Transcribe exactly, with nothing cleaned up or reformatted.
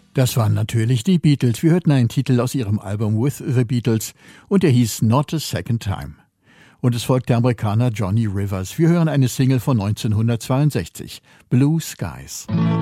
Das waren natürlich die Beatles. Wir hörten einen Titel aus ihrem Album With the Beatles und der hieß Not a Second Time. Und es folgt der Amerikaner Johnny Rivers. Wir hören eine Single von neunzehnhundertzweiundsechzig, Blue Skies.